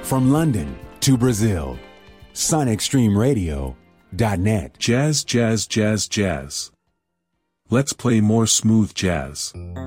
From London to Brazil, SonicStreamRadio.net. Jazz, jazz, jazz, jazz. Let's play more smooth jazz.